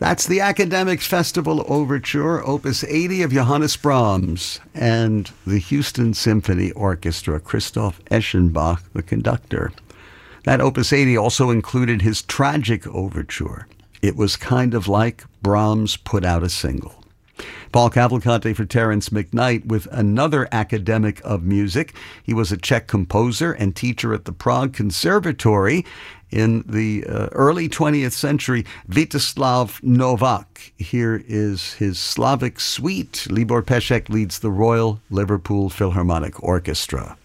That's the Academics Festival Overture, Opus 80 of Johannes Brahms, and the Houston Symphony Orchestra, Christoph Eschenbach, the conductor. That Opus 80 also included his tragic overture. It was kind of like Brahms put out a single. Paul Cavalcante for Terence McKnight with another academic of music. He was a Czech composer and teacher at the Prague Conservatory in the early 20th century. Vítězslav Novak. Here is his Slavic suite. Libor Pešek leads the Royal Liverpool Philharmonic Orchestra.